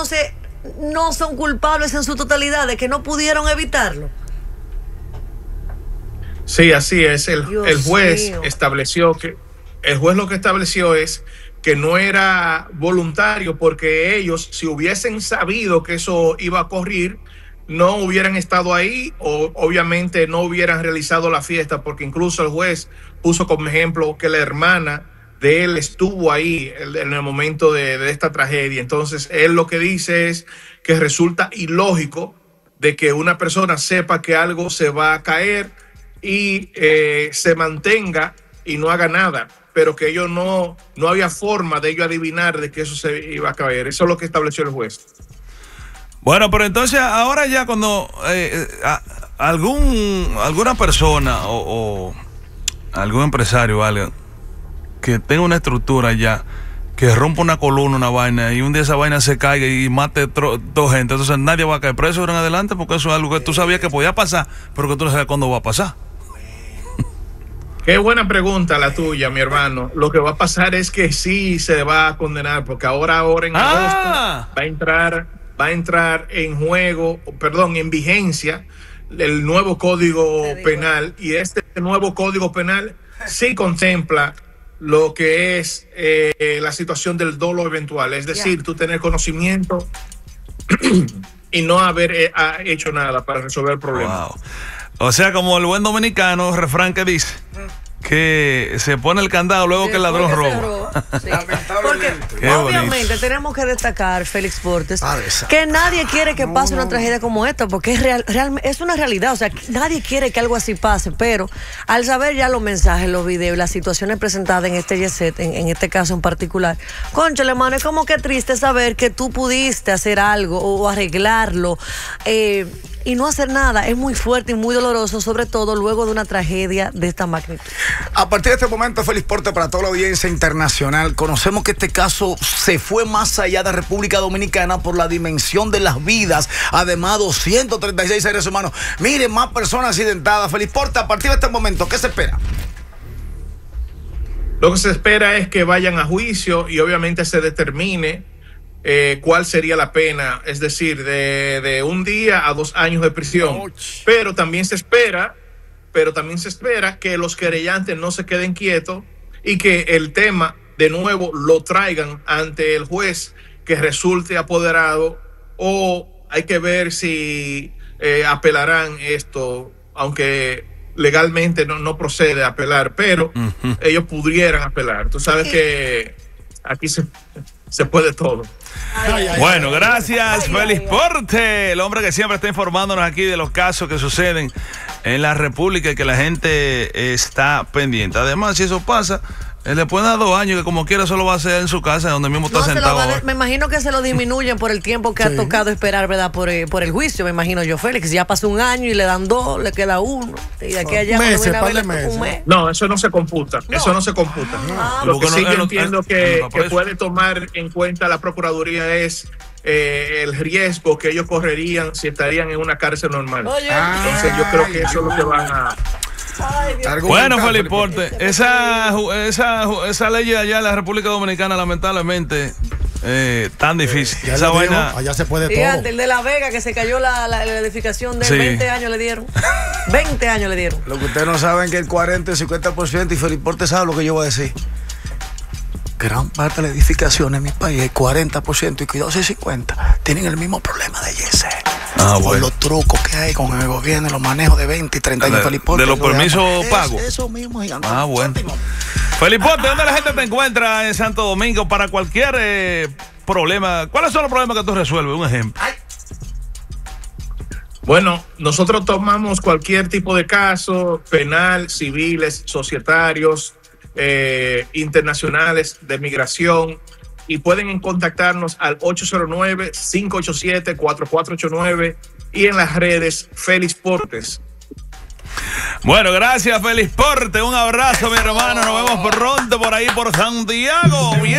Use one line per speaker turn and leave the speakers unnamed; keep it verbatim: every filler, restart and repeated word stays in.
no se no son culpables en su totalidad, de que no pudieron evitarlo.
Sí, así es. El, el juez
mío.
estableció que el juez lo que estableció es que no era voluntario, porque ellos, si hubiesen sabido que eso iba a ocurrir, no hubieran estado ahí, o obviamente no hubieran realizado la fiesta, porque incluso el juez puso como ejemplo que la hermana de él estuvo ahí en el momento de, de esta tragedia. Entonces él lo que dice es que resulta ilógico de que una persona sepa que algo se va a caer y eh, se mantenga y no haga nada, pero que ellos no, no había forma de ellos adivinar de que eso se iba a caer. Eso es lo que estableció el juez.
Bueno, pero entonces ahora ya cuando eh, a, algún alguna persona o, o algún empresario o alguien que tenga una estructura ya, que rompa una columna, una vaina, y un día esa vaina se caiga y mate tro, dos gente, entonces nadie va a caer preso en adelante, porque eso es algo que tú sabías que podía pasar, pero que tú no sabes cuándo va a pasar.
Qué buena pregunta la tuya, mi hermano. Lo que va a pasar es que sí se va a condenar, porque ahora, ahora en
ah.
agosto va a entrar, va a entrar en juego, perdón, en vigencia el nuevo Código Penal, y este nuevo Código Penal sí contempla lo que es eh, la situación del dolo eventual, es decir, yeah. tú tener conocimiento y no haber eh, hecho nada para resolver el problema.
Wow. O sea, como el buen dominicano refrán que dice que se pone el candado luego sí, que el ladrón roba.
Sí. Porque obviamente bonito. Tenemos que destacar, Félix Portes, que nadie quiere que pase una tragedia como esta, porque es real, real, es una realidad. O sea, nadie quiere que algo así pase, pero al saber ya los mensajes, los videos, las situaciones presentadas en este Yeset, en, en este caso en particular, cónchale, mano, es como que triste saber que tú pudiste hacer algo o arreglarlo eh, y no hacer nada. Es muy fuerte y muy doloroso, sobre todo luego de una tragedia de esta magnitud.
A partir de este momento, Félix Portes, para toda la audiencia internacional, conocemos que este caso se fue más allá de República Dominicana por la dimensión de las vidas. Además, doscientos treinta y seis seres humanos. Miren, más personas accidentadas. Félix Portes, a partir de este momento, ¿qué se espera?
Lo que se espera es que vayan a juicio y obviamente se determine eh, cuál sería la pena, es decir, de, de un día a dos años de prisión. Ouch. Pero también se espera... pero también se espera que los querellantes no se queden quietos y que el tema de nuevo lo traigan ante el juez que resulte apoderado, o hay que ver si eh, apelarán esto, aunque legalmente no, no procede a apelar, pero uh-huh. ellos pudieran apelar. Tú sabes que aquí se, se puede todo.
Ay, ay, bueno, ay, gracias, ay, Félix Portes, el hombre que siempre está informándonos aquí de los casos que suceden en la República y que la gente está pendiente. Además, si eso pasa, él le puede dar dos años, que como quiera solo va a ser en su casa, donde mismo está no, sentado.
A, me imagino que se lo disminuyen por el tiempo que sí. ha tocado esperar, ¿verdad? Por, eh, por el juicio, me imagino yo, Félix. Ya pasó un año y le dan dos, le queda uno. Y de aquí a allá,
meses,
a ver, meses. Un mes.
No, eso no se computa. No. Eso no se computa. Ah, lo que sí no, yo entiendo no, que, no, que puede tomar en cuenta la Procuraduría es eh, el riesgo que ellos correrían si estarían en una cárcel normal. Oye, entonces yo creo que eso es lo que van a...
Ay, bueno, Félix Portes, esa, esa, esa ley de allá en la República Dominicana, lamentablemente, eh, tan difícil.
Eh,
esa vaina.
Dijo, allá se puede
Fíjate,
todo.
El de La Vega, que se cayó la, la, la edificación de sí. veinte años le dieron. veinte años le dieron.
Lo que ustedes no saben es que el cuarenta y cincuenta por ciento, y Félix Portes sabe lo que yo voy a decir. Gran parte de las edificaciones en mi país, el cuarenta por ciento y cuidado, el cincuenta por ciento, tienen el mismo problema de Yeset.
Ah,
con
bueno.
los trucos que hay con el gobierno, los manejos de veinte y treinta años.
De,
Félix Portes,
de los permisos pagos.
Eso mismo. Gigante.
Ah, bueno. Félix Portes, ¿dónde la gente te encuentra en Santo Domingo para cualquier eh, problema? ¿Cuáles son los problemas que tú resuelves? Un ejemplo. Ay.
Bueno, nosotros tomamos cualquier tipo de caso, penal, civiles, societarios, eh, internacionales, de migración, y pueden contactarnos al ocho cero nueve, cinco ocho siete, cuatro cuatro ocho nueve y en las redes Félix Portes.
Bueno, gracias, Félix Portes. Un abrazo, mi hermano. Nos vemos pronto por ahí por Santiago. Bien.